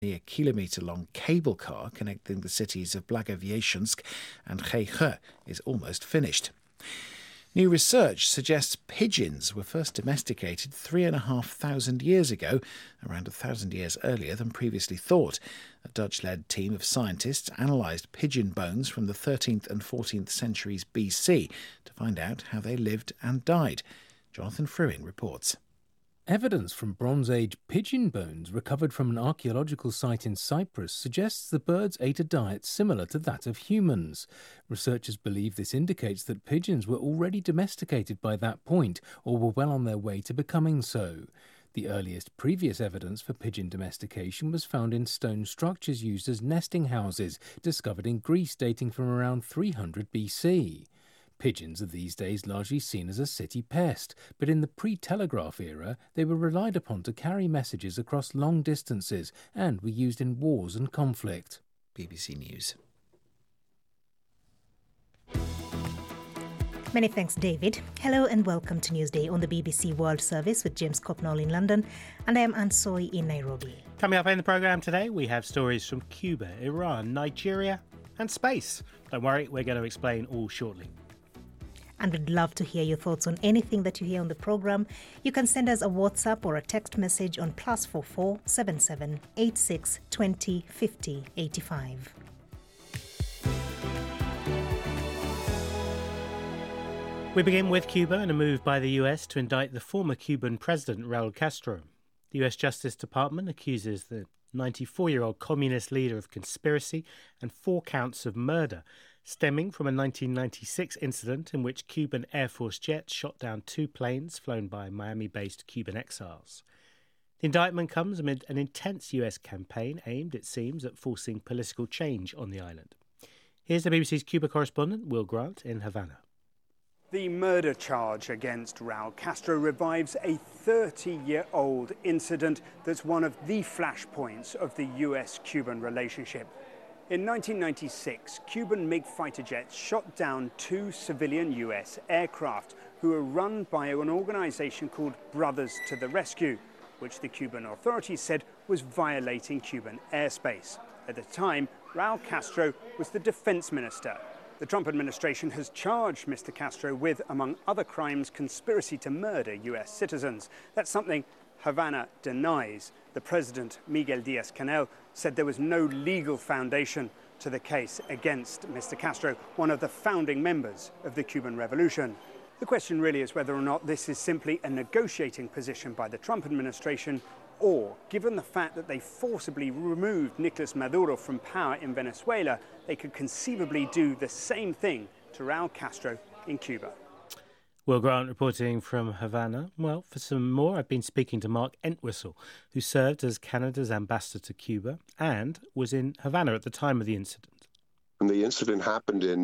A kilometre-long cable car connecting the cities of Blagoveschensk and Cheche is almost finished. New research suggests pigeons were first domesticated 3,500 years ago, around 1,000 years earlier than previously thought. A Dutch-led team of scientists analysed pigeon bones from the 13th and 14th centuries BC to find out how they lived and died. Jonathan Fruin reports. Evidence from Bronze Age pigeon bones recovered from an archaeological site in Cyprus suggests the birds ate a diet similar to that of humans. Researchers believe this indicates that pigeons were already domesticated by that point or were well on their way to becoming so. The earliest previous evidence for pigeon domestication was found in stone structures used as nesting houses, discovered in Greece dating from around 300 BC. Pigeons are these days largely seen as a city pest, but in the pre-telegraph era they were relied upon to carry messages across long distances and were used in wars and conflict. BBC News. Many thanks, David. Hello and welcome to Newsday on the BBC World Service with James Copnall in London, and I am Anne Soy in Nairobi. Coming up in the programme today, we have stories from Cuba, Iran, Nigeria and space. Don't worry, we're going to explain all shortly. And we'd love to hear your thoughts on anything that you hear on the programme. You can send us a WhatsApp or a text message on +44 77 86 20 50 85. We begin with Cuba and a move by the US to indict the former Cuban president Raul Castro. The US Justice Department accuses the 94-year-old communist leader of conspiracy and 4 counts of murder, stemming from a 1996 incident in which Cuban Air Force jets shot down 2 planes flown by Miami-based Cuban exiles. The indictment comes amid an intense US campaign aimed, it seems, at forcing political change on the island. Here's the BBC's Cuba correspondent, Will Grant, in Havana. The murder charge against Raul Castro revives a 30-year-old incident that's one of the flashpoints of the US-Cuban relationship. In 1996, Cuban MiG fighter jets shot down 2 civilian US aircraft who were run by an organization called Brothers to the Rescue, which the Cuban authorities said was violating Cuban airspace. At the time, Raul Castro was the defense minister. The Trump administration has charged Mr. Castro with, among other crimes, conspiracy to murder US citizens. That's something Havana denies. The president, Miguel Díaz-Canel, said there was no legal foundation to the case against Mr. Castro, one of the founding members of the Cuban Revolution. The question really is whether or not this is simply a negotiating position by the Trump administration, or, given the fact that they forcibly removed Nicolas Maduro from power in Venezuela, they could conceivably do the same thing to Raul Castro in Cuba. Will Grant reporting from Havana. Well, for some more, I've been speaking to Mark Entwistle, who served as Canada's ambassador to Cuba and was in Havana at the time of the incident. When the incident happened in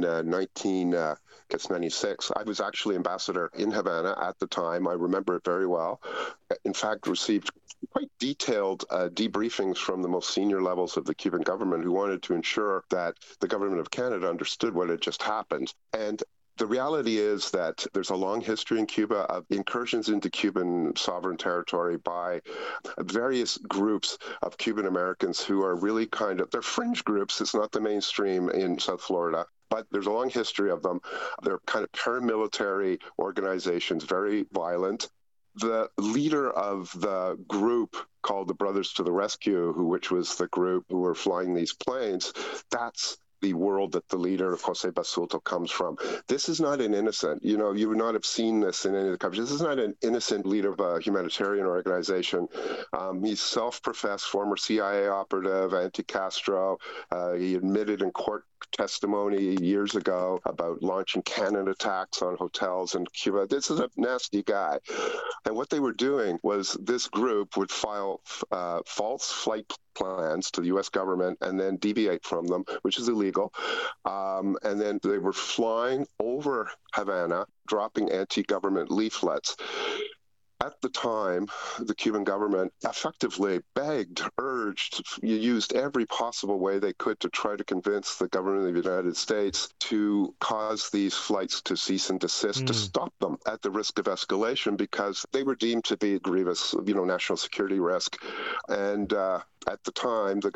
1996, I was actually ambassador in Havana at the time. I remember it very well. In fact, received quite detailed debriefings from the most senior levels of the Cuban government who wanted to ensure that the government of Canada understood what had just happened. And the reality is that there's a long history in Cuba of incursions into Cuban sovereign territory by various groups of Cuban Americans who are really they're fringe groups. It's not the mainstream in South Florida, but there's a long history of them. They're kind of paramilitary organizations, very violent. The leader of the group called the Brothers to the Rescue, which was the group who were flying these planes, that's the world that the leader, Jose Basulto, comes from. This is not an innocent, you would not have seen this in any of the countries. This is not an innocent leader of a humanitarian organization. He's self-professed former CIA operative, anti-Castro. He admitted in court testimony years ago about launching cannon attacks on hotels in Cuba. This is a nasty guy. And what they were doing was this group would file false flight plans to the U.S. government and then deviate from them, which is illegal. And then they were flying over Havana, dropping anti-government leaflets. At the time, the Cuban government effectively begged, urged, used every possible way they could to try to convince the government of the United States to cause these flights to cease and desist, to stop them at the risk of escalation, because they were deemed to be a grievous, national security risk. And at the time, the